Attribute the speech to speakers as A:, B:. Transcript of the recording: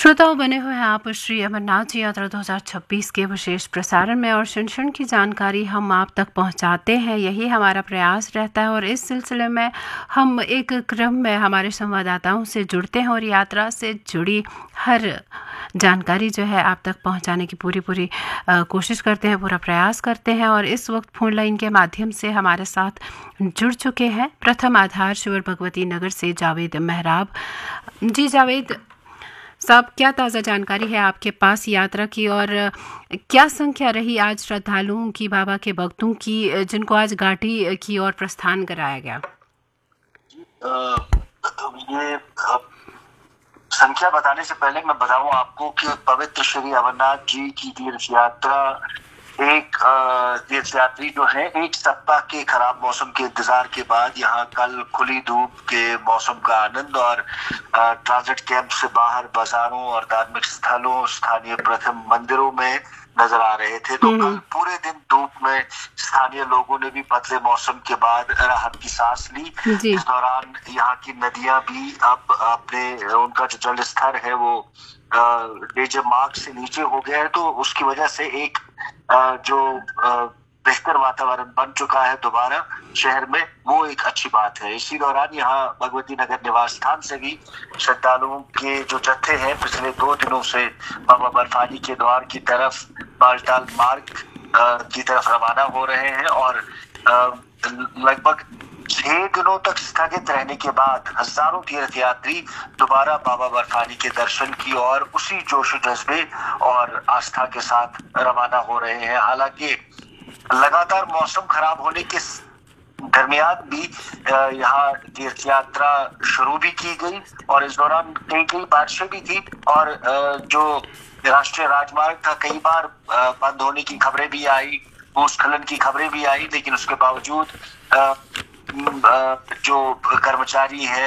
A: श्रोताओं, बने हुए हैं आप श्री अमरनाथ जी यात्रा 2026 के विशेष प्रसारण में और क्षण की जानकारी हम आप तक पहुंचाते हैं। यही हमारा प्रयास रहता है और इस सिलसिले में हम एक क्रम में हमारे संवाददाताओं से जुड़ते हैं और यात्रा से जुड़ी हर जानकारी जो है आप तक पहुंचाने की पूरी कोशिश करते हैं, पूरा प्रयास करते हैं। और इस वक्त फोन लाइन के माध्यम से हमारे साथ जुड़ चुके हैं प्रथम आधार शिवर भगवती नगर से जावेद मेहराब जी। जावेद साहब, क्या ताज़ा जानकारी है आपके पास यात्रा की और क्या संख्या रही आज श्रद्धालुओं की, बाबा के भक्तों की, जिनको आज घाटी की ओर प्रस्थान कराया गया?
B: ये संख्या बताने से पहले मैं बताऊं आपको कि पवित्र श्री अमरनाथ जी की तीर्थ यात्रा एक तीर्थयात्री जो है एक सप्ताह के खराब मौसम के इंतजार के बाद यहाँ कल खुली धूप के मौसम का आनंद और ट्रांजिट कैंप से बाहर बाजारों और धार्मिक स्थलों, स्थानीय प्रथम मंदिरों में नजर आ रहे थे। तो कल पूरे दिन धूप में स्थानीय लोगों ने भी बदले मौसम के बाद राहत की सांस ली। इस दौरान यहाँ की नदियां भी अब अपने उनका जो जल स्तर है वो डेंजर मार्क से नीचे हो गया है, तो उसकी वजह से एक जो बेहतर वातावरण बन चुका है दोबारा शहर में, वो एक अच्छी बात है। इसी दौरान यहाँ भगवती नगर निवास स्थान से भी श्रद्धालुओं के जो जत्थे हैं पिछले 2 दिनों से बाबा बर्फानी के द्वार की तरफ बालटाल मार्ग की तरफ रवाना हो रहे हैं और लगभग 6 दिनों तक स्थगित रहने के बाद हजारों तीर्थयात्री दोबारा बाबा बर्फानी के दर्शन की ओर उसी जोश जज्बे और आस्था के साथ रवाना हो रहे हैं। हालांकि लगातार मौसम खराब होने के दरमियान भी यहाँ तीर्थ यात्रा शुरू भी की गई और इस दौरान कई बारिशें भी थी और जो राष्ट्रीय राजमार्ग था कई बार बंद होने की खबरें भी आई, भूस्खलन की खबरें भी आई, लेकिन उसके बावजूद जो कर्मचारी है